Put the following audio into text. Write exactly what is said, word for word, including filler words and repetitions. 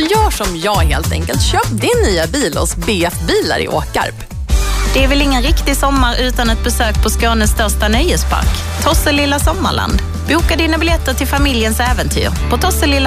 Så gör som jag helt enkelt. Köp din nya bil hos B F Bilar i Åkarp. Det är väl ingen riktig sommar utan ett besök på Skånes största nöjespark, Tosselilla Sommarland. Boka dina biljetter till familjens äventyr på Tosselilla